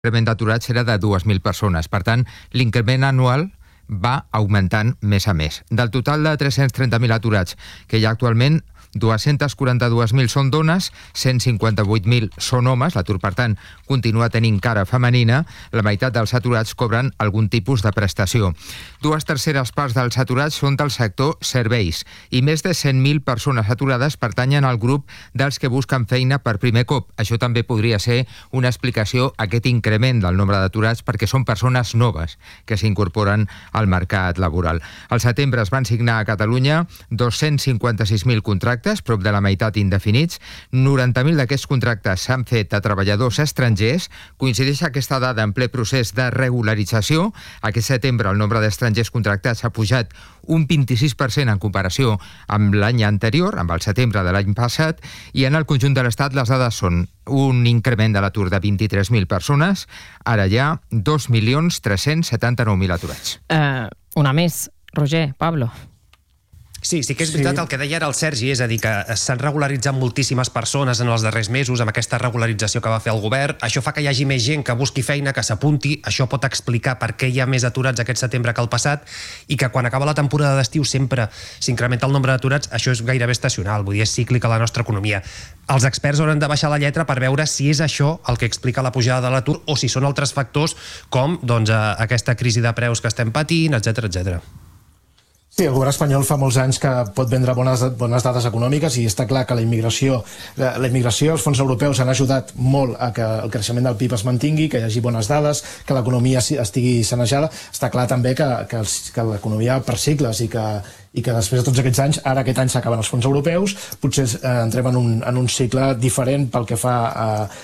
l'increment d'aturats era de 2.000 persones. Per tant, l'increment anual va augmentant mes a mes. Del total de 330.000 aturats que hi ha actualment, 242.000 són dones, 158.000 són homes, l'atur, per tant, continua tenint cara femenina, la meitat dels aturats cobren algun tipus de prestació. 2/3 parts dels aturats són del sector serveis i més de 100.000 persones aturades pertanyen al grup dels que busquen feina per primer cop. Això també podria ser una explicació a aquest increment del nombre d'aturats perquè són persones noves que s'incorporen al mercat laboral. Al setembre es van signar a Catalunya 256.000 contractes, prop de la meitat indefinits. 90.000 d'aquests contractes s'han fet a treballadors estrangers. Coincideix aquesta dada en ple procés de regularització. Aquest setembre el nombre d'estrangers contractats ha pujat un 26% en comparació amb l'any anterior, amb el setembre de l'any passat, i en el conjunt de l'Estat les dades són un increment de l'atur de 23.000 persones. Ara hi ha 2.379.000 aturats. Una més, Roger, Pablo. Sí que és veritat el que deia ara el Sergi, és a dir, que s'han regularitzat moltíssimes persones en els darrers mesos amb aquesta regularització que va fer el govern. Això fa que hi hagi més gent que busqui feina, que s'apunti. Això pot explicar per què hi ha més aturats aquest setembre que el passat i que quan acaba la temporada d'estiu sempre s'incrementa el nombre d'aturats. Això és gairebé estacional, vull dir, és cíclic a la nostra economia. Els experts hauran de baixar la lletra per veure si és això el que explica la pujada de l'atur o si són altres factors com aquesta crisi de preus que estem patint, etcètera, etcètera. Sí, el govern espanyol fa molts anys que pot vendre bones dades econòmiques i està clar que la immigració, els fons europeus han ajudat molt a que el creixement del PIB es mantingui, que hi hagi bones dades, que l'economia estigui sanejada. Està clar també que l'economia per cicles i que després de tots aquests anys, ara aquest any s'acaben els fons europeus, potser entrem en un cicle diferent pel que fa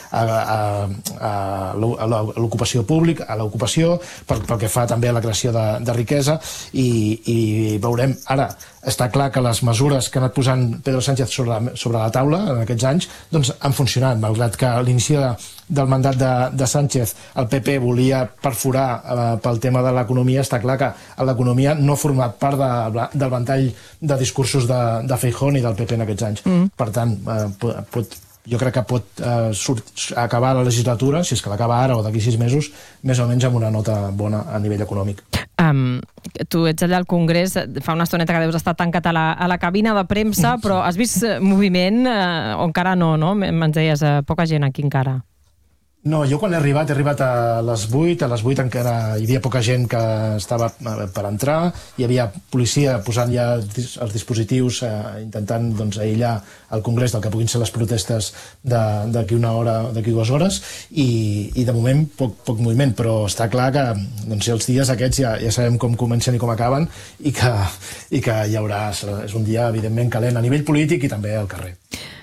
a l'ocupació pública, a l'ocupació, pel que fa també a la creació de riquesa i veurem. Ara, està clar que les mesures que ha anat posant Pedro Sánchez sobre la taula en aquests anys doncs han funcionat, malgrat que a l'inici del mandat de Sánchez el PP volia perforar pel tema de l'economia. Està clar que l'economia no ha format part del ventall de discursos de Feijóo i del PP en aquests anys. Per tant, jo crec que pot acabar la legislatura, si és que l'acaba ara o d'aquí 6 mesos, més o menys amb una nota bona a nivell econòmic. Tu ets allà al Congrés, fa una estoneta que deus estar tancat a la cabina de premsa, però has vist moviment o encara no? Ens deies, poca gent aquí encara. No, jo quan he arribat a les 8, encara hi havia poca gent que estava per entrar, hi havia policia posant ja els dispositius intentant aïllar el Congrés del que puguin ser les protestes d'aquí una hora, d'aquí 2 hores, i de moment poc moviment, però està clar que els dies aquests ja sabem com comencen i com acaben i que hi haurà, és un dia evidentment calent a nivell polític i també al carrer.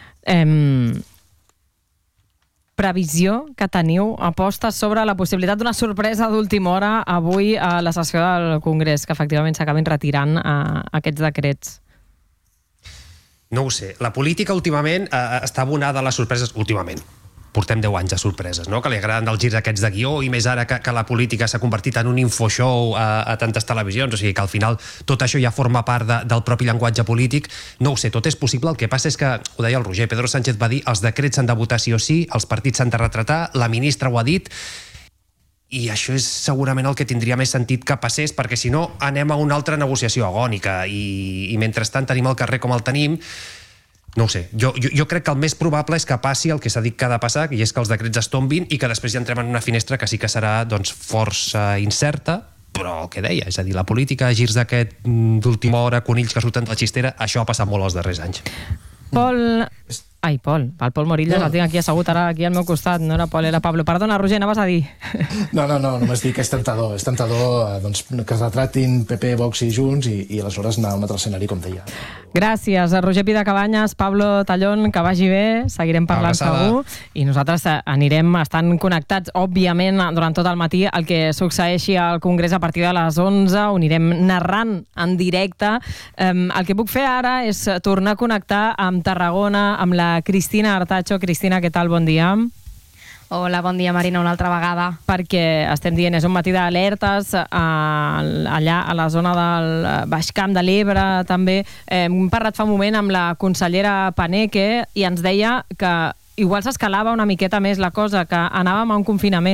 Previsió que teniu, apostes sobre la possibilitat d'una sorpresa d'última hora avui a la sessió del Congrés, que efectivament s'acabin retirant aquests decrets? No ho sé. La política últimament està abonada a les sorpreses últimament. Portem 10 anys de sorpreses, no? Que li agraden els girs aquests de guió i més ara que la política s'ha convertit en un infoshow a tantes televisions, o sigui que al final tot això ja forma part del propi llenguatge polític. No ho sé, tot és possible. El que passa és que, ho deia el Roger, Pedro Sánchez va dir els decrets s'han de votar sí o sí, els partits s'han de retratar, la ministra ho ha dit, i això és segurament el que tindria més sentit que passés, perquè si no anem a una altra negociació agònica i mentrestant tenim el carrer com el tenim. No ho sé, jo crec que el més probable és que passi el que s'ha dit que ha de passar, i és que els decrets es tombin i que després ja entrem en una finestra que sí que serà força incerta, però el que deia, és a dir, la política, girs d'aquest d'última hora, conills que surten de la xistera, això ha passat molt els darrers anys. Pol Morillas, el tinc aquí assegut ara aquí al meu costat, no era Pol, era Pablo. Perdona, Roger, anaves a dir? No, només dic que és tentador que es retratin PP, Vox i Junts i aleshores anar a un altre escenari, com deia. Gràcies a Roger Pidecabanyes, Pablo Tallón, que vagi bé, seguirem parlant segur, i nosaltres anirem estant connectats, òbviament, durant tot el matí, el que succeeixi al Congrés a partir de les 11, ho anirem narrant en directe. El que puc fer ara és tornar a connectar amb Tarragona, amb la Cristina Artacho. Cristina, què tal? Bon dia. Hola, bon dia, Marina, una altra vegada. Perquè estem dient, és un matí d'alertes allà a la zona del Baix Camp de l'Ebre, també. Hem parlat fa un moment amb la consellera Paneque i ens deia que igual s'escalava una miqueta més la cosa, que anàvem a un confinament.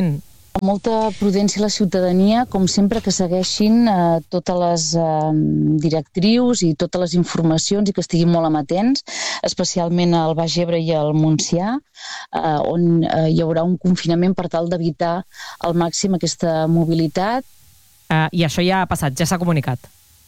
Molta prudència a la ciutadania, com sempre que segueixin totes les directrius i totes les informacions i que estiguin molt amatents, especialment al Baix Ebre i al Montsià, on hi haurà un confinament per tal d'evitar al màxim aquesta mobilitat. I això ja ha passat, ja s'ha comunicat.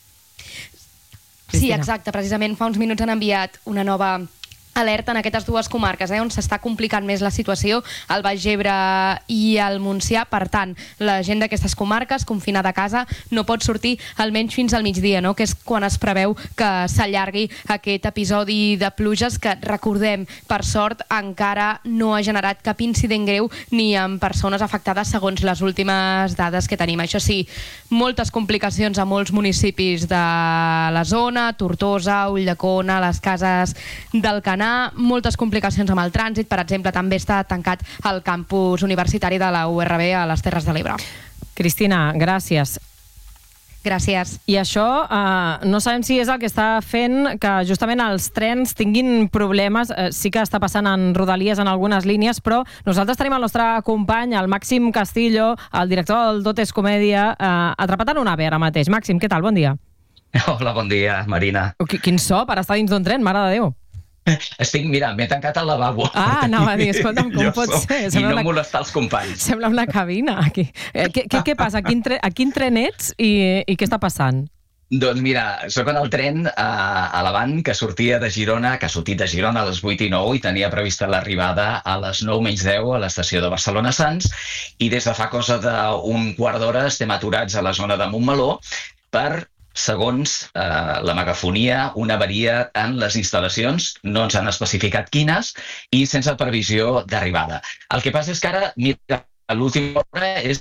Sí, exacte. Precisament fa uns minuts han enviat una nova alerta en aquestes dues comarques, on s'està complicant més la situació, al Baix Ebre i al Montsià. Per tant, la gent d'aquestes comarques, confinada a casa, no pot sortir almenys fins al migdia, no? Que és quan es preveu que s'allargui aquest episodi de pluges que, recordem, per sort encara no ha generat cap incident greu ni amb persones afectades segons les últimes dades que tenim. Això sí, moltes complicacions a molts municipis de la zona, Tortosa, Ulldecona, les Cases del Canà, moltes complicacions amb el trànsit. Per exemple, també està tancat el campus universitari de la URB a les Terres de l'Ebre. Cristina, gràcies. Gràcies. I això no sabem si és el que està fent que justament els trens tinguin problemes. Sí que està passant en Rodalies en algunes línies, però nosaltres tenim el nostre company, el Màxim Castillo, el director del Dotes Comèdia, atrapat en un AVE ara mateix. Màxim, què tal? Bon dia. Hola, bon dia, Marina. Quin so per estar dins d'un tren, mare de Déu. Mira, m'he tancat al lavabo. Anava a dir, escolta'm, com pot ser? I no molestar els companys. Sembla una cabina, aquí. Què passa? A quin tren ets i què està passant? Doncs mira, sóc en el tren a l'Avant, que sortia de Girona, que ha sortit de Girona a les 8:09 i tenia prevista l'arribada a les 9:10 a l'estació de Barcelona Sants, i des de fa cosa d'un quart d'hora estem aturats a la zona de Montmeló per, segons la megafonia, una avaria en les instal·lacions, no ens han especificat quines, i sense previsió d'arribada. El que passa és que ara, mira, l'última hora és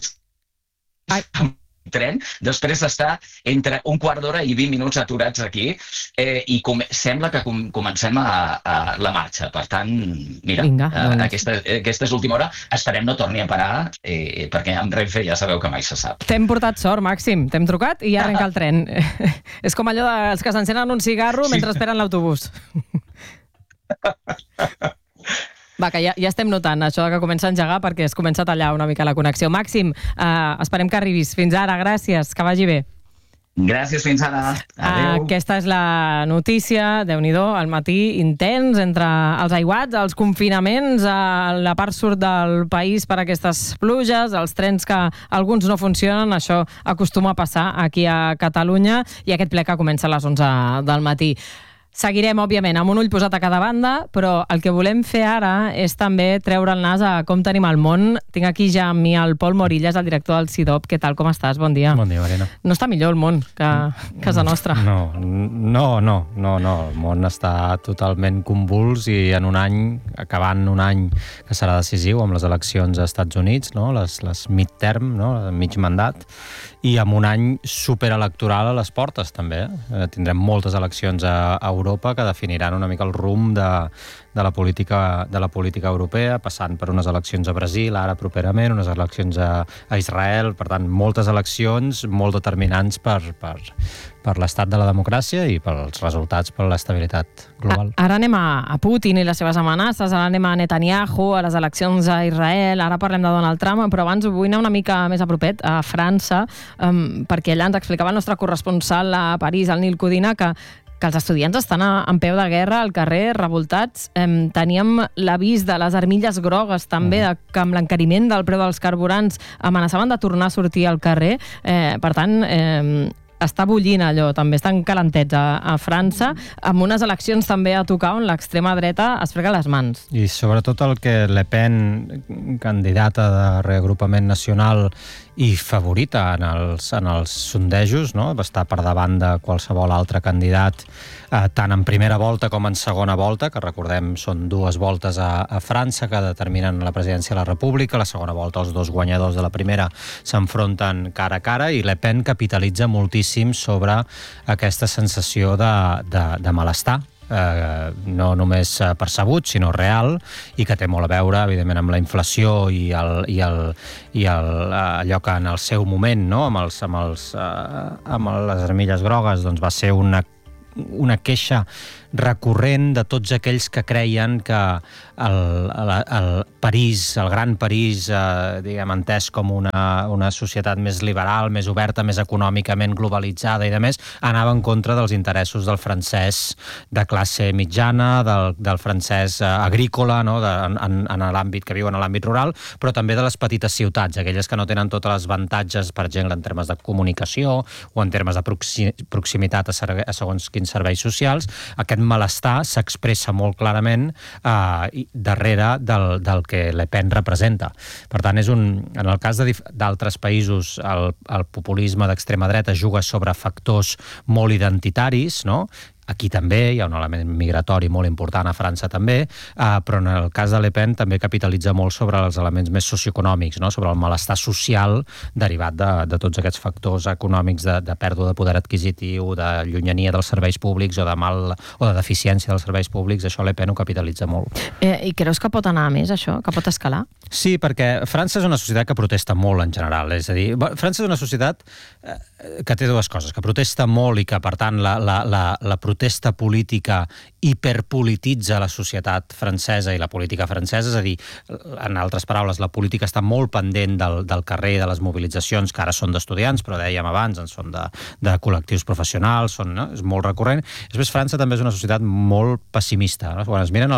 tren, després d'estar entre un quart d'hora i 20 minuts aturats aquí, i sembla que comencem a la marxa. Per tant, mira, aquesta és l'última hora. Esperem no torni a parar, perquè amb Renfe ja sabeu que mai se sap. T'hem portat sort, Màxim. T'hem trucat i ja arrenca el tren. És com allò dels que s'encenen un cigarro mentre esperen l'autobús. Va, que ja estem notant això que comença a engegar perquè es comença a tallar una mica la connexió. Màxim, esperem que arribis. Fins ara, gràcies, que vagi bé. Gràcies, fins ara. Adéu. Aquesta és la notícia, Déu-n'hi-do, al matí intens entre els aiguats, els confinaments, a la part sud del país per aquestes pluges, els trens que alguns no funcionen, això acostuma a passar aquí a Catalunya, i aquest ple que comença a les 11 del matí. Seguirem, òbviament, amb un ull posat a cada banda, però el que volem fer ara és també treure el nas a com tenim el món. Tinc aquí ja amb mi el Pol Morillas, el director del CIDOB. Què tal, com estàs? Bon dia. Bon dia, Marina. No està millor el món que casa nostra. No. El món està totalment convuls i en un any, acabant un any que serà decisiu amb les eleccions als Estats Units, no? Les midterm, no? Mig mandat, i amb un any superelectoral a les portes, també. Tindrem moltes eleccions a Europa que definiran una mica el rumb de la política europea, passant per unes eleccions a Brasil, ara properament, unes eleccions a Israel. Per tant, moltes eleccions molt determinants per l'estat de la democràcia i pels resultats, per l'estabilitat global. Ara anem a Putin i les seves amenaces, ara anem a Netanyahu, a les eleccions a Israel, ara parlem de Donald Trump, però abans vull anar una mica més a propet, a França, perquè allà ens explicava el nostre corresponsal a París, el Nil Codina, que els estudiants estan en peu de guerra al carrer, revoltats. Teníem l'avís de les armilles grogues també, que amb l'encariment del preu dels carburants amenaçaven de tornar a sortir al carrer. Per tant, està bullint allò, també estan calentets a França, amb unes eleccions també a tocar on l'extrema dreta es frega les mans. I sobretot el que Le Pen, candidata de reagrupament nacional i favorita en els sondejos, no? Va estar per davant de qualsevol altre candidat, tant en primera volta com en segona volta, que recordem són dues voltes a França que determinen la presidència de la República. La segona volta els dos guanyadors de la primera s'enfronten cara a cara, i Le Pen capitalitza moltíssim sobre aquesta sensació de malestar, no només percebut, sinó real, i que té molt a veure, evidentment, amb la inflació i allò que en el seu moment, no, amb les armilles grogues, doncs va ser una queixa recurrent de tots aquells que creien que París, el gran París, diguem, entès com una societat més liberal, més oberta, més econòmicament globalitzada i demés, anava en contra dels interessos del francès de classe mitjana, del francès agrícola, no? en l'àmbit que viuen a l'àmbit rural, però també de les petites ciutats, aquelles que no tenen totes les avantatges, per exemple, en termes de comunicació o en termes de proximitat a segons quins serveis socials. Aquest malestar s'expressa molt clarament darrere del que Le Pen representa. Per tant, en el cas d'altres països, el populisme d'extrema dreta juga sobre factors molt identitaris, no? Aquí també hi ha un element migratori molt important, a França també, però en el cas de Le Pen també capitalitza molt sobre els elements més socioeconòmics, no? Sobre el malestar social derivat de tots aquests factors econòmics de pèrdua de poder adquisitiu, de llunyania dels serveis públics o de deficiència dels serveis públics. Això Le Pen ho capitalitza molt. I creus que pot anar a més, això? Que pot escalar? Sí, perquè França és una societat que protesta molt en general. És a dir, França és una societat que té dues coses, que protesta molt i que, per tant, la protesta política hiperpolititza la societat francesa i la política francesa, és a dir, en altres paraules, la política està molt pendent del carrer, de les mobilitzacions, que ara són d'estudiants, però dèiem abans, en són de col·lectius professionals, no? És molt recurrent. Després, França també és una societat molt pessimista, no? Quan es miren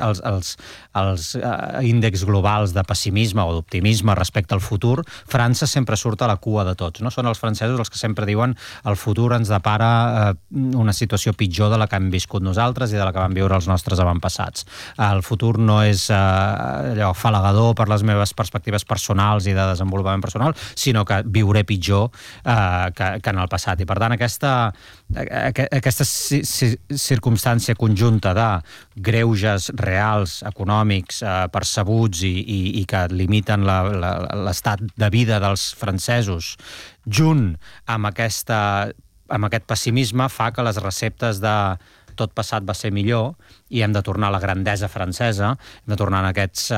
els índexs globals de pessimisme o d'optimisme respecte al futur, França sempre surt a la cua de tots, no? Són els francesos els que sempre diuen el futur ens depara una situació pitjor de la que hem viscut nosaltres i de la que van viure els nostres avantpassats. El futur no és allò falagador per les meves perspectives personals i de desenvolupament personal, sinó que viuré pitjor que en el passat. I per tant, aquesta circumstància conjunta de greuges reals, econòmics, percebuts i que limiten l'estat de vida dels francesos, junt amb aquest pessimisme, fa que les receptes de tot passat va ser millor i hem de tornar a la grandesa francesa, hem de tornar en aquests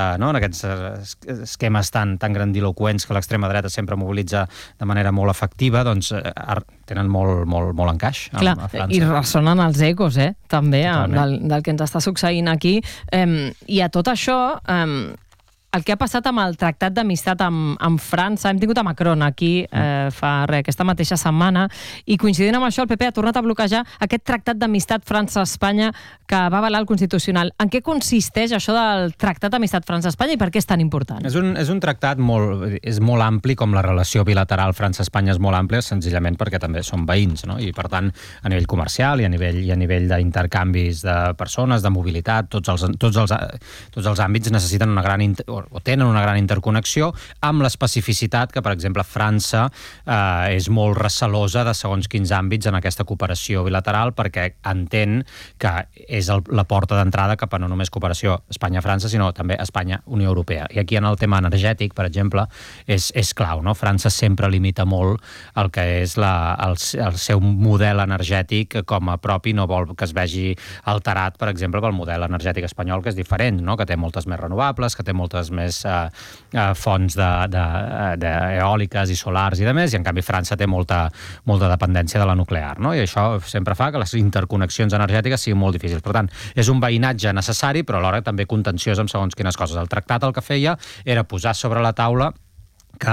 esquemes tan grandiloquents que l'extrema dreta sempre mobilitza de manera molt efectiva, doncs tenen molt encaix a França. I ressonen els ecos, també, del que ens està succeint aquí. I a tot això, el que ha passat amb el tractat d'amistat amb França, hem tingut a Macron aquí aquesta mateixa setmana, i coincidint amb això el PP ha tornat a bloquejar aquest tractat d'amistat França-Espanya que va avalar el Constitucional. En què consisteix això del tractat d'amistat França-Espanya i per què és tan important? És un tractat molt ampli, com la relació bilateral França-Espanya és molt àmplia, senzillament perquè també són veïns, no? I per tant, a nivell comercial i a nivell d'intercanvis de persones, de mobilitat, tots els àmbits necessiten o tenen una gran interconnexió, amb l'especificitat que, per exemple, França és molt recelosa de segons quins àmbits en aquesta cooperació bilateral, perquè entén que és la porta d'entrada cap a no només cooperació Espanya-França, sinó també Espanya-Unió Europea. I aquí en el tema energètic, per exemple, és clau, no? França sempre limita molt el que és el seu model energètic com a propi, no vol que es vegi alterat, per exemple, pel model energètic espanyol, que és diferent, no? Que té moltes més renovables, que té moltes més fonts eòliques i solars i demés, i en canvi França té molta dependència de la nuclear, no? I això sempre fa que les interconnexions energètiques siguin molt difícils. Per tant, és un veïnatge necessari, però alhora també contenciós amb segons quines coses. El tractat el que feia era posar sobre la taula que,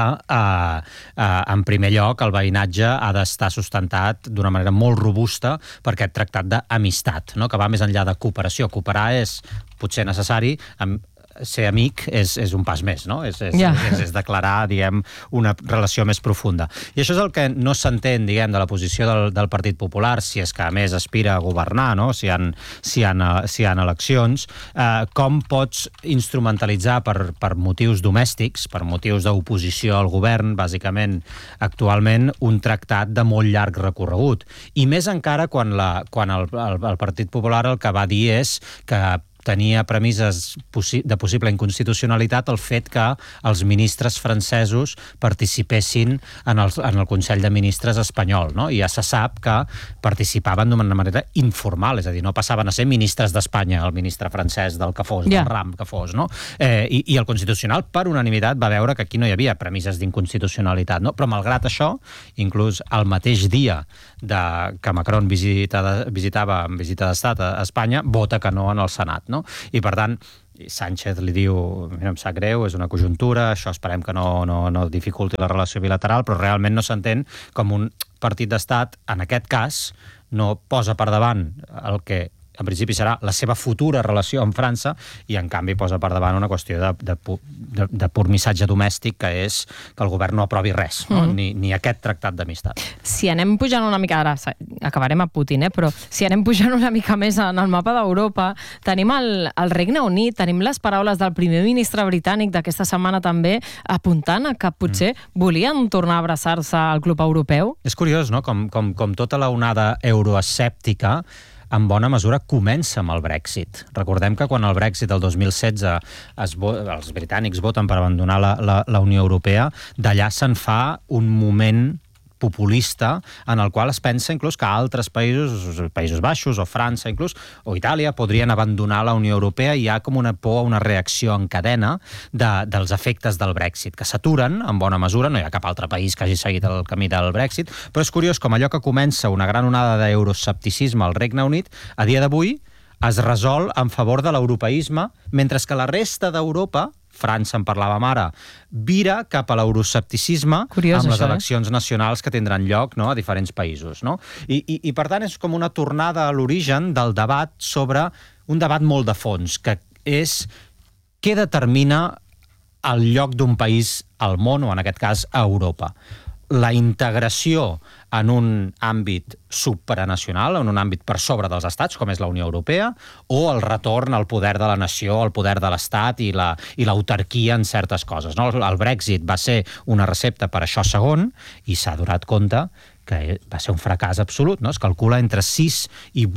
en primer lloc, el veïnatge ha d'estar sustentat d'una manera molt robusta per aquest tractat d'amistat, no? Que va més enllà de cooperació. Cooperar és potser necessari, ser amic és un pas més, no? És declarar, diguem, una relació més profunda. I això és el que no s'entén, diguem, de la posició del Partit Popular, si és que a més aspira a governar, no? Si hi ha eleccions, com pots instrumentalitzar per motius domèstics, per motius d'oposició al govern, bàsicament, actualment, un tractat de molt llarg recorregut. I més encara quan el Partit Popular el que va dir és que tenia premisses de possible inconstitucionalitat el fet que els ministres francesos participessin en el Consell de Ministres espanyol, no? I ja se sap que participaven d'una manera informal, és a dir, no passaven a ser ministres d'Espanya, el ministre francès del que fos, del ram que fos, no? I el Constitucional, per unanimitat, va veure que aquí no hi havia premisses d'inconstitucionalitat, no? Però malgrat això, inclús el mateix dia que Macron visitava en visita d'estat a Espanya, vota que no en el Senat, no? I per tant, Sánchez li diu, mira, em sap greu, és una conjuntura, això esperem que no dificulti la relació bilateral, però realment no s'entén com un partit d'estat, en aquest cas, no posa per davant el que en principi serà la seva futura relació amb França i en canvi posa per davant una qüestió de pur missatge domèstic, que és que el govern no aprovi res, no? Ni aquest tractat d'amistat. Si anem pujant una mica, ara acabarem a Putin, però si anem pujant una mica més en el mapa d'Europa, tenim el Regne Unit, tenim les paraules del primer ministre britànic d'aquesta setmana també apuntant a que potser volien tornar a abraçar-se al club europeu. És curiós, no? Com tota la onada euroescèptica en bona mesura comença amb el Brexit. Recordem que quan el Brexit del 2016 els britànics voten per abandonar la Unió Europea, d'allà se'n fa un moment populista en el qual es pensa inclús que altres països, Països Baixos o França inclús, o Itàlia, podrien abandonar la Unió Europea i hi ha com una por, una reacció en cadena dels efectes del Brexit, que s'aturen en bona mesura, no hi ha cap altre país que hagi seguit el camí del Brexit, però és curiós com allò que comença una gran onada d'euroescepticisme al Regne Unit, a dia d'avui es resol en favor de l'europeisme, mentre que la resta d'Europa, França en parlàvem ara, vira cap a l'euroescepticisme amb les eleccions nacionals que tindran lloc, no?, a diferents països. No? I per tant és com una tornada a l'origen del debat sobre un debat molt de fons, que és què determina el lloc d'un país al món, o en aquest cas a Europa. La integració en un àmbit supranacional, en un àmbit per sobre dels estats, com és la Unió Europea, o el retorn al poder de la nació, al poder de l'estat i l'autarquia en certes coses. No? El Brexit va ser una recepta per això segon, i s'ha donat compte que va ser un fracàs absolut. No? Es calcula entre 6 i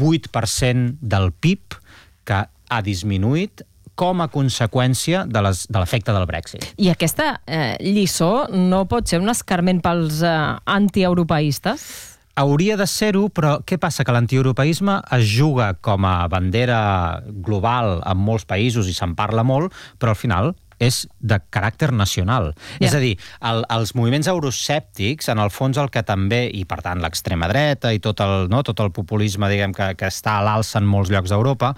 8% del PIB que ha disminuït com a conseqüència de l'efecte del Brexit. I aquesta lliçó no pot ser un escarment pels antieuropeistes? Hauria de ser-ho, però què passa? Que l'antieuropeisme es juga com a bandera global en molts països i se'n parla molt, però al final és de caràcter nacional. És a dir, els moviments euroescèptics, en el fons el que també, i per tant l'extrema dreta i tot el populisme, diguem, que està a l'alça en molts llocs d'Europa,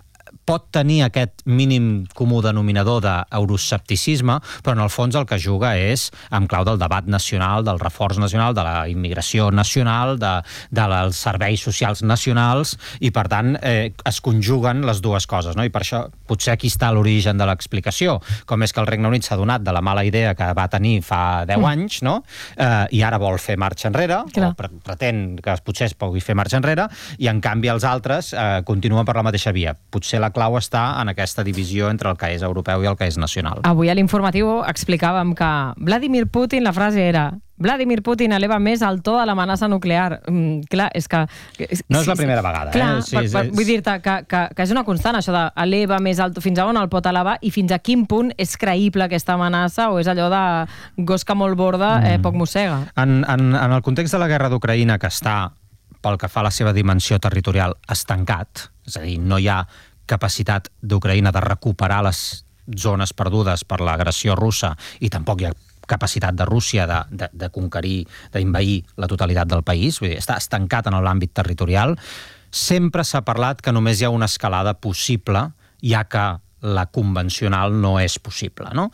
pot tenir aquest mínim comú denominador d'euroescepticisme, però en el fons el que juga és en clau del debat nacional, del reforç nacional, de la immigració nacional, dels serveis socials nacionals, i per tant es conjuguen les dues coses. No? I per això potser aquí està l'origen de l'explicació, com és que el Regne Unit s'ha donat de la mala idea que va tenir fa 10 anys, no? I ara vol fer marxa enrere, o pretén que potser es pugui fer marxa enrere, i en canvi els altres continuen per la mateixa via. Potser la clau està en aquesta divisió entre el que és europeu i el que és nacional. Avui a l'Informatiu explicàvem que Vladimir Putin, la frase era Vladimir Putin eleva més el to de l'amenaça nuclear. Clar, és que... No és la primera vegada. Clar, vull dir-te que és una constant, això d'eleva més el to, fins a on el pot elevar i fins a quin punt és creïble aquesta amenaça o és allò de gos que molt borda, poc mossega. En el context de la guerra d'Ucraïna, que està, pel que fa a la seva dimensió territorial, estancat, és a dir, no hi ha capacitat d'Ucraïna de recuperar les zones perdudes per l'agressió russa i tampoc hi ha capacitat de Rússia de conquerir, d'invair la totalitat del país, vull dir, està estancat en l'àmbit territorial. Sempre s'ha parlat que només hi ha una escalada possible, ja que la convencional no és possible, no?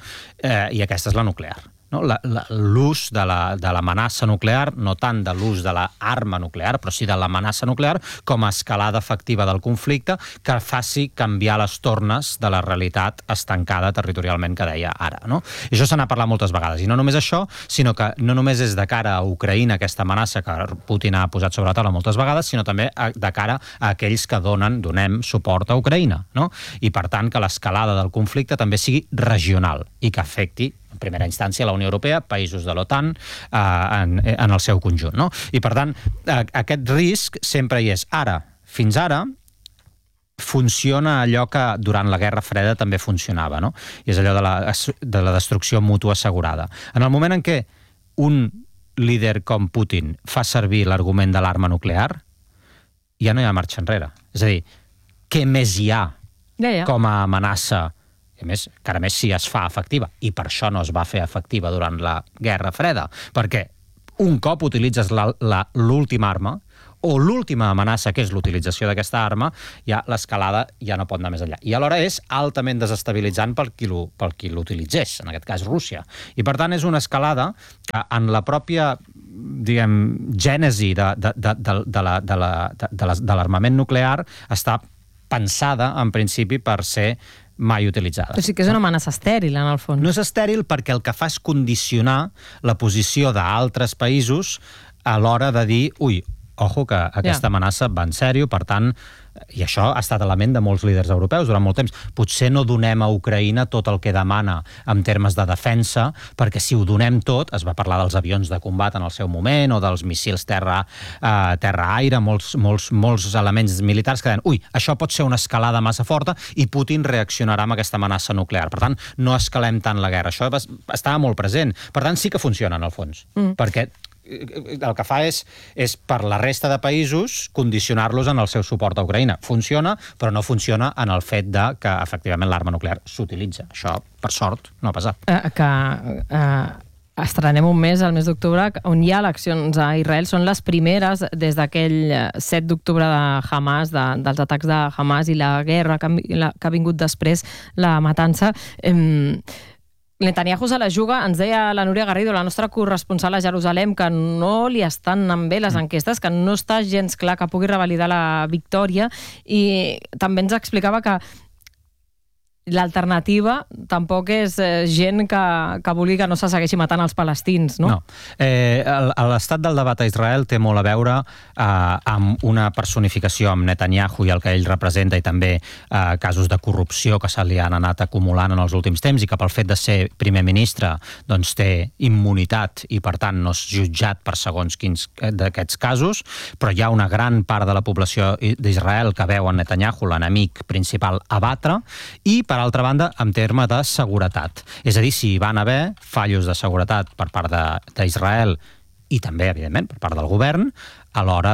I aquesta és la nuclear. No? L'ús de l'amenaça nuclear, no tant de l'ús de l'arma nuclear, però sí de l'amenaça nuclear com a escalada efectiva del conflicte que faci canviar les tornes de la realitat estancada territorialment que deia ara. No? I això se n'ha parlat moltes vegades. I no només això, sinó que no només és de cara a Ucraïna aquesta amenaça que Putin ha posat sobre la taula moltes vegades, sinó també de cara a aquells que donem suport a Ucraïna. No? I per tant que l'escalada del conflicte també sigui regional i que afecti en primera instància la Unió Europea, països de l'OTAN, en el seu conjunt. No? I, per tant, aquest risc sempre hi és. Ara, fins ara, funciona allò que durant la Guerra Freda també funcionava, no? I és allò de la destrucció mútua assegurada. En el moment en què un líder com Putin fa servir l'argument de l'arma nuclear, ja no hi ha marxa enrere. És a dir, què més hi ha com a amenaça, encara més si es fa efectiva, i per això no es va fer efectiva durant la Guerra Freda, perquè un cop utilitzes l'última arma, o l'última amenaça, que és l'utilització d'aquesta arma, ja l'escalada ja no pot anar més enllà. I alhora és altament desestabilitzant pel qui l'utilitzés, en aquest cas Rússia. I per tant és una escalada que en la pròpia gènesi de l'armament nuclear està pensada, en principi, per ser mai utilitzada. O sigui que és una amenaça estèril, en el fons. No és estèril perquè el que fa és condicionar la posició d'altres països a l'hora de dir, ojo, que aquesta amenaça va en sèrio, per tant, i això ha estat la ment de molts líders europeus durant molt temps. Potser no donem a Ucraïna tot el que demana en termes de defensa, perquè si ho donem tot, es va parlar dels avions de combat en el seu moment, o dels missils terra-aire, molts elements militars que deien, això pot ser una escalada massa forta i Putin reaccionarà amb aquesta amenaça nuclear. Per tant, no escalem tant la guerra. Això estava molt present. Per tant, sí que funciona, en el fons. Perquè el que fa és per la resta de països condicionar-los en el seu suport a Ucraïna. Funciona, però no funciona en el fet que efectivament l'arma nuclear s'utilitza. Això, per sort, no ha passat. Estrenem un mes, el mes d'octubre, on hi ha eleccions a Israel. Són les primeres des d'aquell 7 d'octubre de Hamas, dels atacs de Hamas i la guerra que ha vingut després, la matança. Netanyahu se la juga, ens deia la Núria Garrido, la nostra corresponsal a Jerusalem, que no li estan anant bé les enquestes, que no està gens clar que pugui revalidar la victòria, i també ens explicava que l'alternativa tampoc és gent que vulgui que no se segueixi matant els palestins, no? No. L'estat del debat a Israel té molt a veure amb una personificació amb Netanyahu i el que ell representa, i també casos de corrupció que se li han anat acumulant en els últims temps, i que pel fet de ser primer ministre doncs té immunitat i per tant no és jutjat per segons quins d'aquests casos, però hi ha una gran part de la població d'Israel que veu en Netanyahu l'enemic principal a batre, i per altra banda, en termes de seguretat. És a dir, si hi van haver fallos de seguretat per part d'Israel i també, evidentment, per part del govern, a l'hora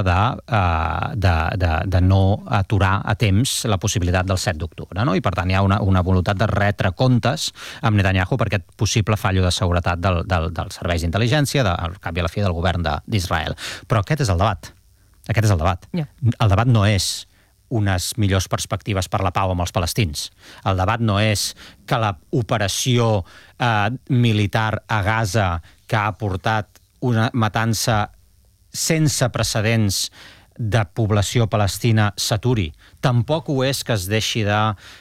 de no aturar a temps la possibilitat del 7 d'octubre. I per tant hi ha una voluntat de retre comptes amb Netanyahu per aquest possible fallo de seguretat dels serveis d'intel·ligència, al cap i a la fi del govern d'Israel. Però aquest és el debat. Aquest és el debat. El debat no és unes millors perspectives per la pau amb els palestins. El debat no és que l'operació militar a Gaza, que ha portat una matança sense precedents de població palestina, s'aturi. Tampoc ho és que es deixi de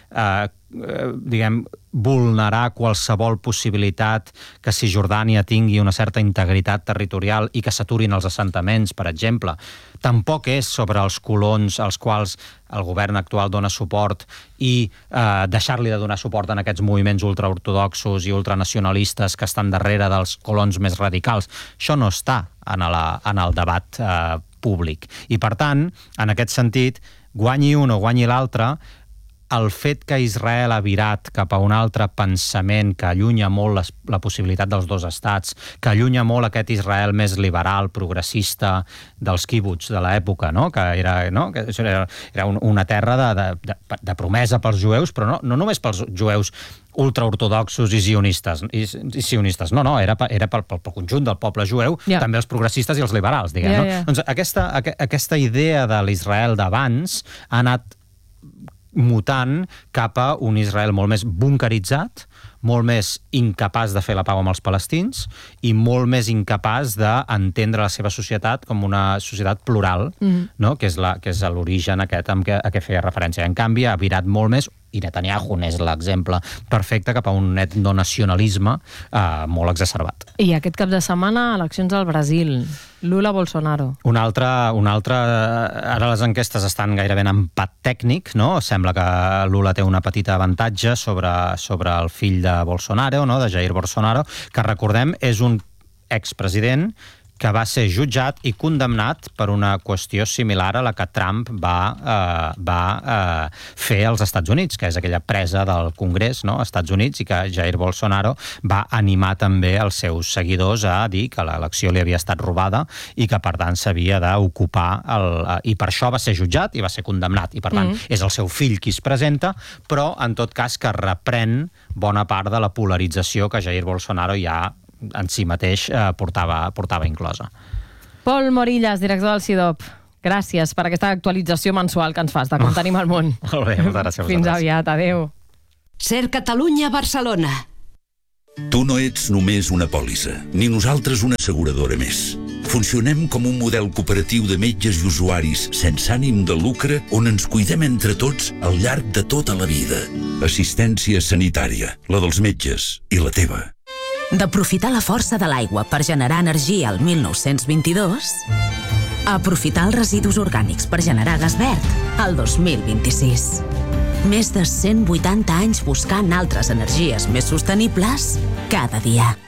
vulnerar qualsevol possibilitat que Cisjordània tingui una certa integritat territorial i que s'aturin els assentaments, per exemple. Tampoc és sobre els colons als quals el govern actual dona suport i deixar-li de donar suport en aquests moviments ultraortodoxos i ultranacionalistes que estan darrere dels colons més radicals. Això no està en el debat públic. I per tant, en aquest sentit, guanyi un o guanyi l'altre, el fet que Israel ha virat cap a un altre pensament que allunya molt la possibilitat dels dos estats, que allunya molt aquest Israel més liberal, progressista dels quibuts de l'època, que era una terra de promesa pels jueus, però no només pels jueus ultraortodoxos i sionistes. No, era pel conjunt del poble jueu, també els progressistes i els liberals, diguem. Doncs aquesta idea de l'Israel d'abans ha anat mutant cap a un Israel molt més bunkeritzat, molt més incapaç de fer la pau amb els palestins i molt més incapaç d'entendre la seva societat com una societat plural, que és l'origen aquest a què feia referència. En canvi, ha virat molt més, i Netanyahu n'és l'exemple perfecte, cap a un etnonacionalisme molt exacerbat. I aquest cap de setmana, eleccions al Brasil. Lula-Bolsonaro. Un altre, ara les enquestes estan gairebé en empat tècnic, no? Sembla que Lula té una petita avantatge sobre el fill de Bolsonaro, de Jair Bolsonaro, que recordem és un expresident que va ser jutjat i condemnat per una qüestió similar a la que Trump va fer als Estats Units, que és aquella presa del Congrés, als Estats Units, i que Jair Bolsonaro va animar també els seus seguidors a dir que l'elecció li havia estat robada i que, per tant, s'havia d'ocupar i per això va ser jutjat i va ser condemnat. I, per tant, és el seu fill qui es presenta, però, en tot cas, que reprèn bona part de la polarització que Jair Bolsonaro ja en si mateix portava inclosa. Pol Morillas, director del CIDOB. gràcies per aquesta actualització mensual que ens fas de com tenim el món. Molt bé, moltes gràcies a vosaltres. Fins aviat, adeu. Ser Catalunya, Barcelona. Tu no ets només una pòlissa, ni nosaltres una asseguradora més. Funcionem com un model cooperatiu de metges i usuaris sense ànim de lucre on ens cuidem entre tots al llarg de tota la vida. Assistència sanitària, la dels metges i la teva. D'aprofitar la força de l'aigua per generar energia al 1922 a aprofitar els residus orgànics per generar gas verd al 2026. Més de 180 anys buscant altres energies més sostenibles cada dia.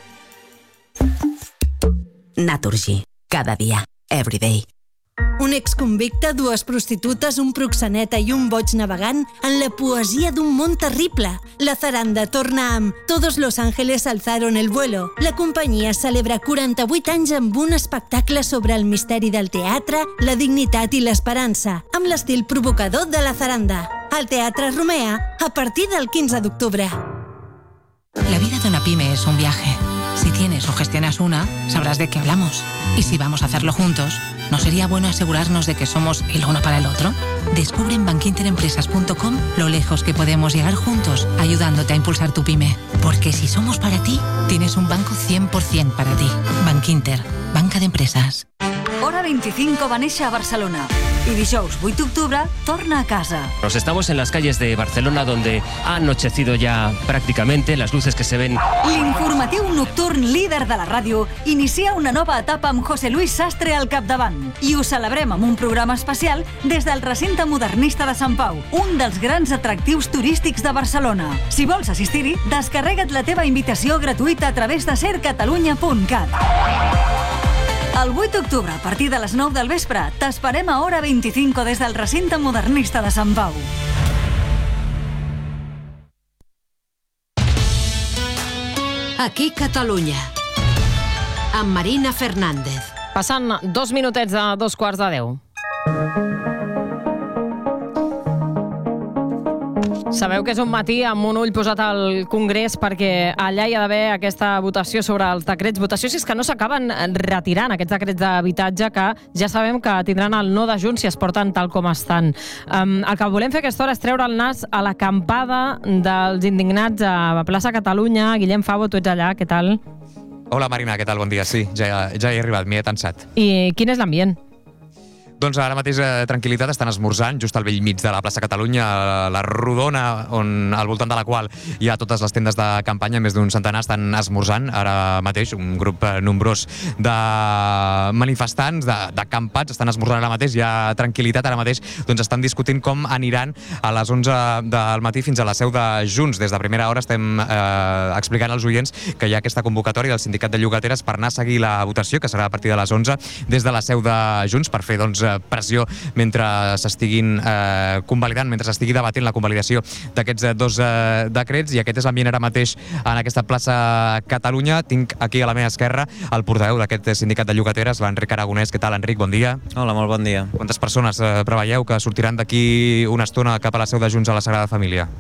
Naturgy. Cada dia. Every day. Un exconvicte, dues prostitutes, un proxeneta i un boig navegant en la poesia d'un món terrible. La zaranda torna amb Todos los ángeles alzaron el vuelo. La companyia celebra 48 anys amb un espectacle sobre el misteri del teatre, la dignitat i l'esperança, amb l'estil provocador de la zaranda. Al Teatre Romea, a partir del 15 d'octubre. La vida de una pyme es un viaje. Si tienes o gestionas una, sabrás de qué hablamos. Y si vamos a hacerlo juntos, ¿no sería bueno asegurarnos de que somos el uno para el otro? Descubre en bankinterempresas.com lo lejos que podemos llegar juntos, ayudándote a impulsar tu pyme. Porque si somos para ti, tienes un banco 100% para ti. Bankinter, banca d'empreses. Hora 25 va néixer a Barcelona y dijous 8 d'octubre torna a casa. Nos estamos en las calles de Barcelona donde ha anochecido ya prácticamente, las luces que se ven. L'informatiu nocturn líder de la ràdio inicia una nova etapa amb José Luis Sastre al capdavant i ho celebrem amb un programa especial des del recinte modernista de Sant Pau, un dels grans atractius turístics de Barcelona. Si vols assistir-hi, descarrega't la teva invitació gratuïta a través de sercatalunya.cat. El 8 d'octubre, a partir de les 9 del vespre, t'esperem a Hora 25 des del recinte modernista de Sant Pau. Aquí Catalunya, amb Marina Fernández. Passant 2 minutets a 2:15. Sabeu que és un matí amb un ull posat al Congrés perquè allà hi ha d'haver aquesta votació sobre els decrets. Votació si és que no s'acaben retirant aquests decrets d'habitatge que ja sabem que tindran el no de Junts si es porten tal com estan. El que volem fer aquesta hora és treure el nas a l'acampada dels indignats a Plaça Catalunya. Guillem Favo, tu ets allà, què tal? Hola Marina, què tal? Bon dia. Sí, ja he arribat, m'hi he tensat. I quin és l'ambient? Doncs ara mateix tranquil·litat, estan esmorzant just al vell mig de la plaça Catalunya, la rodona al voltant de la qual hi ha totes les tendes de campanya, més d'un centenar estan esmorzant ara mateix, un grup nombrós de manifestants, d'acampats, estan esmorzant ara mateix, hi ha tranquil·litat ara mateix, doncs estan discutint com aniran a les 11 del matí fins a la seu de Junts. Des de primera hora estem explicant als oients que hi ha aquesta convocatòria del sindicat de llogateres per anar a seguir la votació, que serà a partir de les 11 des de la seu de Junts, per fer, doncs, pressió mentre s'estiguin convalidant, mentre s'estigui debatent la convalidació d'aquests dos decrets, i aquest és l'ambient ara mateix en aquesta plaça Catalunya. Tinc aquí a la meva esquerra el portaveu d'aquest sindicat de llogateres, l'Enric Aragonès. Què tal, Enric? Bon dia. Hola, molt bon dia. Quantes persones preveieu que sortiran d'aquí una estona cap a la seu de Junts a la Sagrada Família?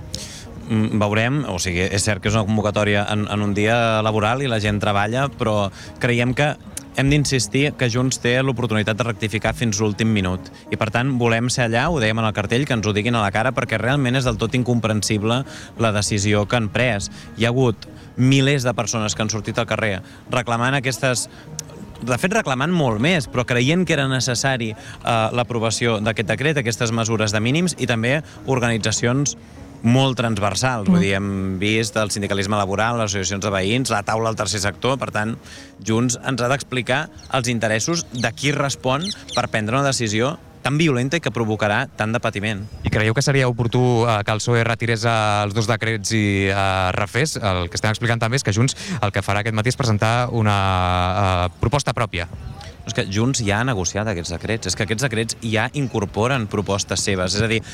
Veurem, o sigui, és cert que és una convocatòria en un dia laboral i la gent treballa, però creiem que hem d'insistir que Junts té l'oportunitat de rectificar fins l'últim minut. I per tant volem ser allà, ho dèiem en el cartell, que ens ho diguin a la cara, perquè realment és del tot incomprensible la decisió que han pres. Hi ha hagut milers de persones que han sortit al carrer reclamant aquestes... De fet, reclamant molt més, però creient que era necessari l'aprovació d'aquest decret, aquestes mesures de mínims, i també organitzacions molt transversals. Vull dir, hem vist el sindicalisme laboral, les associacions de veïns, la taula del tercer sector. Per tant, Junts ens ha d'explicar els interessos de qui respon per prendre una decisió tan violenta i que provocarà tant de patiment. I creieu que seria oportú que el PSOE retirés els dos decrets i refés? El que estem explicant també és que Junts el que farà aquest matí és presentar una proposta pròpia. És que Junts ja ha negociat aquests decrets, és que aquests decrets ja incorporen propostes seves, és a dir,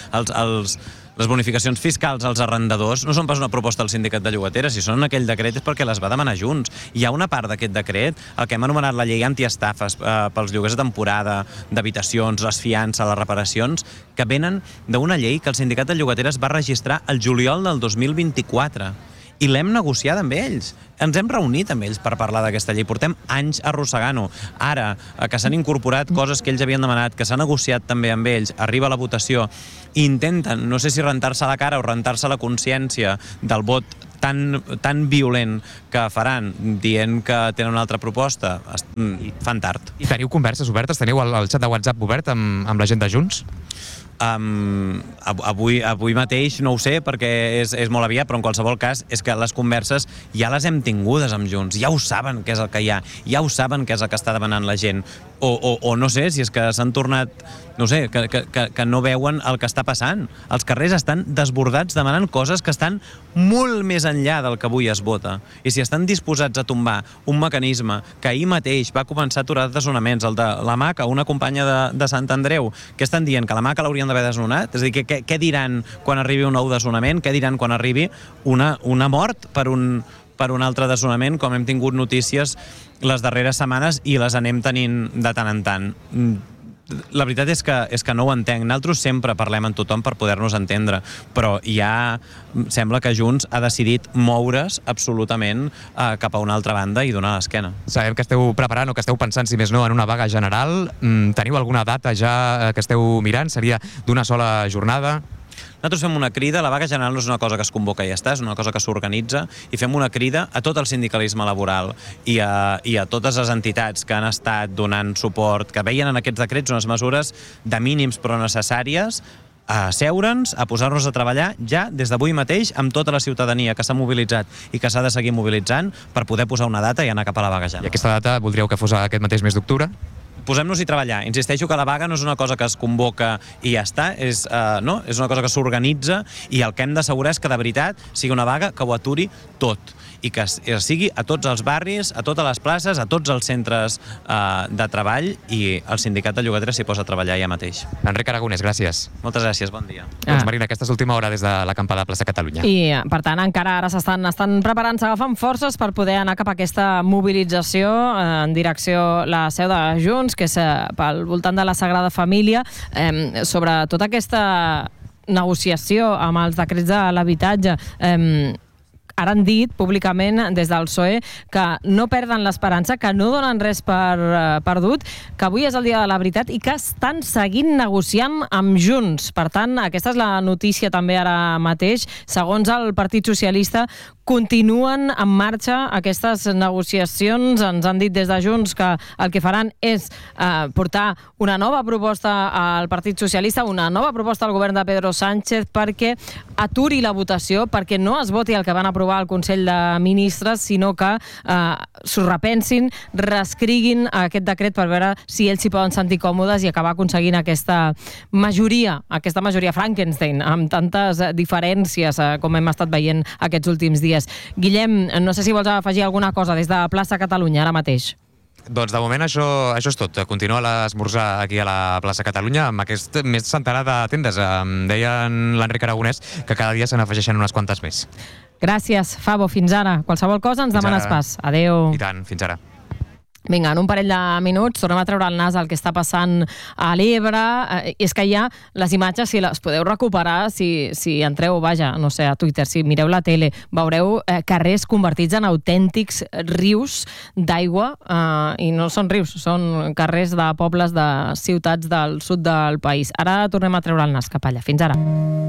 les bonificacions fiscals als arrendadors no són pas una proposta del sindicat de llogateres, si són en aquell decret és perquè les va demanar Junts. Hi ha una part d'aquest decret, el que hem anomenat la llei antiestafes pels lloguers de temporada, d'habitacions, les fiances, les reparacions, que venen d'una llei que el sindicat de llogateres va registrar el juliol del 2024. i l'hem negociat amb ells. Ens hem reunit amb ells per parlar d'aquesta llei. Portem anys arrossegant-ho. Ara, que s'han incorporat coses que ells havien demanat, que s'ha negociat també amb ells, arriba la votació, i intenten, no sé si rentar-se la cara o rentar-se la consciència del vot tan violent que faran dient que tenen una altra proposta, fan tard. I teniu converses obertes? Teniu el xat de WhatsApp obert amb la gent de Junts? Avui mateix no ho sé perquè és molt aviat, però en qualsevol cas és que les converses ja les hem tingudes amb Junts, ja ho saben què és el que hi ha, ja ho saben què és el que està demanant la gent, o no sé si és que s'han tornat, no sé, que no veuen el que està passant. Els carrers estan desbordats demanant coses que estan molt més enllà del que avui es vota, i si estan disposats a tombar un mecanisme que ahir mateix va començar a aturar desnonaments, el de la MACA, una companya de Sant Andreu, que estan dient que la MACA l'haurien d'haver desnonat, és a dir, què diran quan arribi un nou desnonament, què diran quan arribi una mort per un altre desnonament, com hem tingut notícies les darreres setmanes i les anem tenint de tant en tant. La veritat és que no ho entenc. Nosaltres sempre parlem amb tothom per poder-nos entendre, però ja sembla que Junts ha decidit moure's absolutament cap a una altra banda i donar l'esquena. Sabem que esteu preparant o que esteu pensant, si més no, en una vaga general. Teniu alguna data ja que esteu mirant? Seria d'una sola jornada? Nosaltres fem una crida, la vaga general no és una cosa que es convoca i ja està, és una cosa que s'organitza, i fem una crida a tot el sindicalisme laboral i a totes les entitats que han estat donant suport, que veien en aquests decrets unes mesures de mínims però necessàries, a asseure'ns, a posar-nos a treballar ja des d'avui mateix amb tota la ciutadania que s'ha mobilitzat i que s'ha de seguir mobilitzant per poder posar una data i anar cap a la vaga general. I aquesta data voldríeu que fos aquest mateix mes d'octubre? Posem-nos-hi a treballar. Insisteixo que la vaga no és una cosa que es convoca i ja està, és una cosa que s'organitza, i el que hem d'assegurar és que de veritat sigui una vaga que ho aturi tot i que sigui a tots els barris, a totes les places, a tots els centres de treball, i el sindicat de llogateres s'hi posa a treballar ja mateix. Enric Aragonès, gràcies. Moltes gràcies, bon dia. Doncs Marina, aquesta és l'última hora des de l'acampada de Plaça Catalunya. I, per tant, encara ara estan preparant, s'agafen forces per poder anar cap a aquesta mobilització en direcció a la seu de Junts, que és pel voltant de la Sagrada Família, sobre tota aquesta negociació amb els decrets de l'habitatge. Ara han dit públicament des del PSOE que no perden l'esperança, que no donen res per perdut, que avui és el dia de la veritat i que estan seguint negociant amb Junts. Per tant, aquesta és la notícia també ara mateix. Segons el Partit Socialista, continuen en marxa aquestes negociacions. Ens han dit des de Junts que el que faran és portar una nova proposta al Partit Socialista, una nova proposta al govern de Pedro Sánchez perquè aturi la votació, perquè no es voti el que van aprovar al Consell de Ministres, sinó que s'ho repensin, reescriguin aquest decret per veure si ells s'hi poden sentir còmodes i acabar aconseguint aquesta majoria Frankenstein, amb tantes diferències com hem estat veient aquests últims dies. Guillem, no sé si vols afegir alguna cosa des de Plaça Catalunya ara mateix. Doncs de moment això és tot. Continua l'esmorzar aquí a la Plaça Catalunya amb aquest més centenar de tendes. Deien l'Enric Aragonès que cada dia se n'afegeixen unes quantes més. Gràcies, Fabo. Fins ara. Qualsevol cosa ens demanes pas. Adéu. I tant, fins ara. Vinga, en un parell de minuts tornem a treure el nas al que està passant a l'Ebre. És que hi ha les imatges, si les podeu recuperar, si entreu, no sé, a Twitter, si mireu la tele, veureu carrers convertits en autèntics rius d'aigua, i no són rius, són carrers de pobles de ciutats del sud del país. Ara tornem a treure el nas cap allà. Fins ara.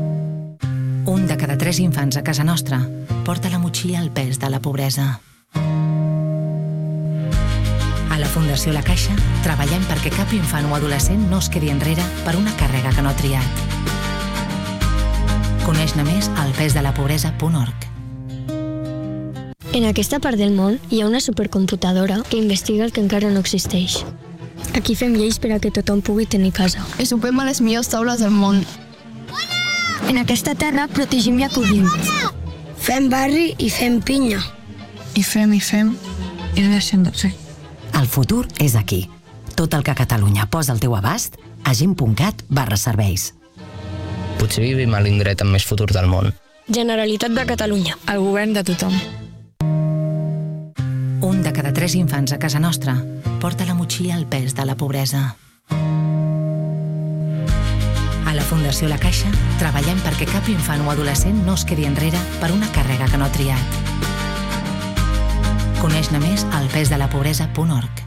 Un de cada 3 infants a casa nostra porta la motxilla al pes de la pobresa. A la Fundació La Caixa treballem perquè cap infant o adolescent no es quedi enrere per una càrrega que no ha triat. Coneix-ne més al pesdelapobresa.org. En aquesta part del món hi ha una supercomputadora que investiga el que encara no existeix. Aquí fem lleis per a que tothom pugui tenir casa. I sopem a les millors taules del món. En aquesta terra protegim i acollim. Fem barri i fem pinya. I fem, i no deixem de ser. El futur és aquí. Tot el que Catalunya posa al teu abast a gent.cat/serveis. Potser vivim a l'indret amb més futur del món. Generalitat de Catalunya. El govern de tothom. Un de cada 3 infants a casa nostra porta la motxilla al pes de la pobresa. A la Fundació La Caixa treballem perquè cap infant o adolescent no es quedi enrere per una càrrega que no ha triat. Coneix-ne més al pesdelapobresa.org.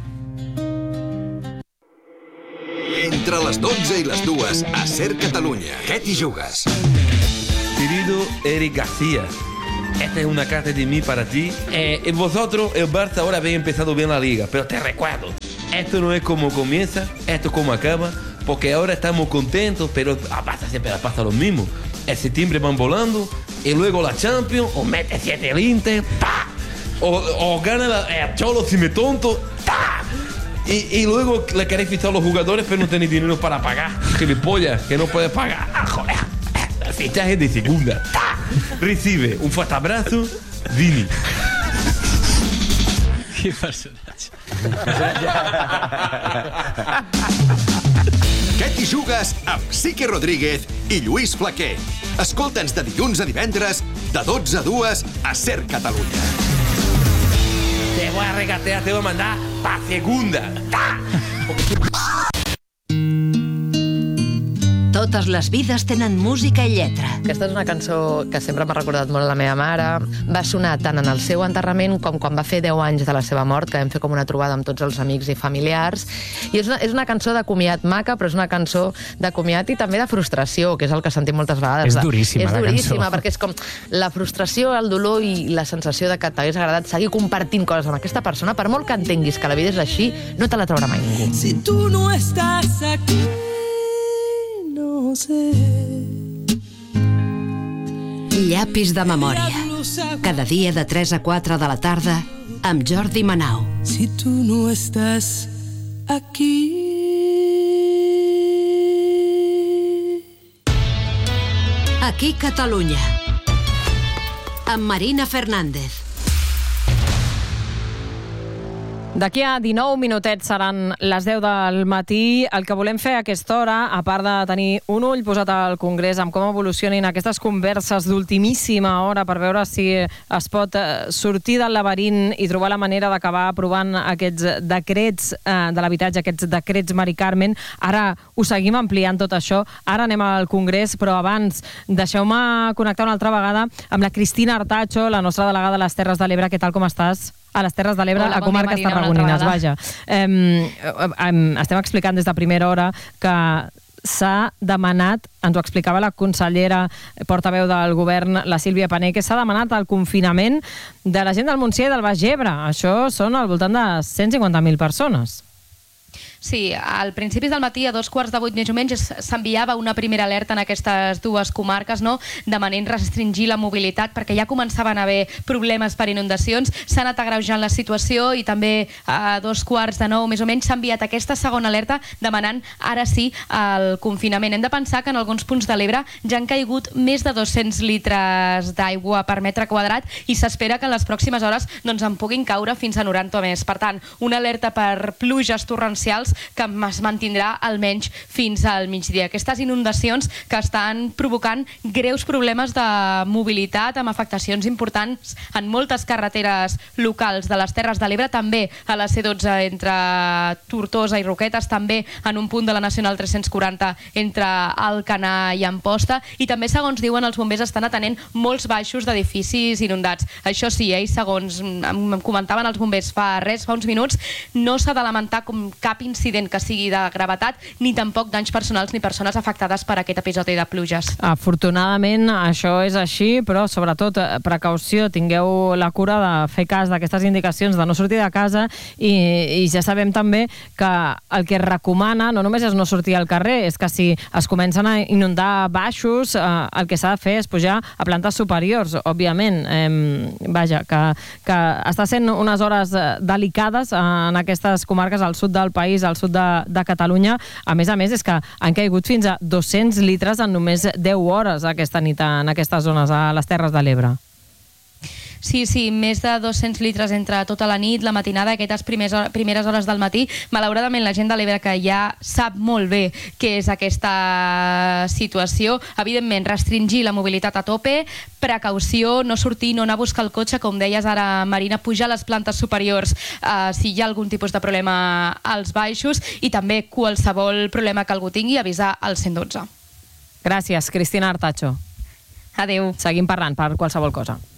Entre les 12 i les 2 a Ser Catalunya. Què t'hi jugues? Querido Eric García, esta es una carta de mí para ti. Vosotros, el Barça ahora habéis empezado bien la liga, pero te recuerdo, esto no es como comienza, esto es como acaba, porque ahora estamos contentos, pero a Barça siempre le pasa lo mismo. En septiembre van volando, y luego la Champions, o mete 7 el Inter, ¡pa! O gana el Cholo si me tonto, ¡ta! Y luego le queréis fichar a los jugadores, pero no tenéis dinero para pagar. Gilipollas, que no puedes pagar. Joder. El fichaje de segunda. ¡Ta! Recibe un fuerte abrazo, Vini. Quin personatge. Què t'hi jugues amb Sique Rodríguez i Lluís Flaquer? Escolta'ns de dilluns a divendres, de 12 a 2 a Ser Catalunya. Te voy a regatear, te voy a mandar pa' segunda. ¡Ta! Totes les vides tenen música i lletra. Aquesta és una cançó que sempre m'ha recordat molt la meva mare. Va sonar tant en el seu enterrament com quan va fer 10 anys de la seva mort, que vam fer com una trobada amb tots els amics i familiars. I és una cançó de comiat maca, però és una cançó de comiat i també de frustració, que és el que sentim moltes vegades. És duríssima, la cançó. És duríssima, perquè és com la frustració, el dolor i la sensació de que t'hagués agradat seguir compartint coses amb aquesta persona, per molt que entenguis que la vida és així, no te la traurà mai ningú. Si tu no estàs aquí, no sé. Llapis de memòria. Cada dia de 3 a 4 de la tarda amb Jordi Manau. Si tu no estàs aquí. Aquí Catalunya. Amb Marina Fernández. D'aquí a 19 minutets seran les 10 del matí. El que volem fer a aquesta hora, a part de tenir un ull posat al Congrés amb com evolucionin aquestes converses d'ultimíssima hora per veure si es pot sortir del laberint i trobar la manera d'acabar aprovant aquests decrets de l'habitatge, aquests decrets Mari Carmen. Ara ho seguim ampliant tot això. Ara anem al Congrés, però abans deixeu-me connectar una altra vegada amb la Cristina Artacho, la nostra delegada de les Terres de l'Ebre. Què tal, com estàs? A les Terres de l'Ebre, a comarques tarragonines, vaja. Estem explicant des de primera hora que s'ha demanat, ens ho explicava la consellera portaveu del govern, la Sílvia Pané, que s'ha demanat el confinament de la gent del Montsià i del Baix Ebre. Això són al voltant de 150.000 persones. Sí, al principis del matí, a 7:45 més o menys, s'enviava una primera alerta en aquestes dues comarques, no?, demanant restringir la mobilitat perquè ja començaven a haver problemes per inundacions. S'ha anat agreujant la situació i també a 8:45 més o menys s'ha enviat aquesta segona alerta demanant ara sí el confinament. Hem de pensar que en alguns punts de l'Ebre ja han caigut més de 200 litres d'aigua per metre quadrat i s'espera que en les pròximes hores doncs, en puguin caure fins a 90 més. Per tant, una alerta per pluges torrencials que es mantindrà almenys fins al migdia. Aquestes inundacions que estan provocant greus problemes de mobilitat amb afectacions importants en moltes carreteres locals de les Terres de l'Ebre, també a la C12 entre Tortosa i Roquetes, també en un punt de la Nacional 340 entre Alcanar i Amposta, i també, segons diuen, els bombers estan atenent molts baixos d'edificis inundats. Això sí, segons em comentaven els bombers fa uns minuts, no s'ha de lamentar com cap incident que sigui de gravetat, ni tampoc danys personals ni persones afectades per aquest episodi de pluges. Afortunadament això és així, però sobretot precaució, tingueu la cura de fer cas d'aquestes indicacions de no sortir de casa i ja sabem també que el que es recomana no només és no sortir al carrer, és que si es comencen a inundar baixos, el que s'ha de fer és pujar a plantes superiors, òbviament. Vaja, que està sent unes hores delicades en aquestes comarques al sud del país, al sud de Catalunya. A més, és que han caigut fins a 200 litres en només 10 hores aquesta nit en aquestes zones, a les Terres de l'Ebre. Sí, més de 200 litres entre tota la nit, la matinada, aquestes primeres hores del matí. Malauradament, la gent de l'Ebre que ja sap molt bé què és aquesta situació. Evidentment, restringir la mobilitat a tope, precaució, no sortir, no anar a buscar el cotxe, com deies ara, Marina, pujar a les plantes superiors si hi ha algun tipus de problema als baixos, i també qualsevol problema que algú tingui, avisar al 112. Gràcies, Cristina Artacho. Adéu. Seguim parlant per qualsevol cosa.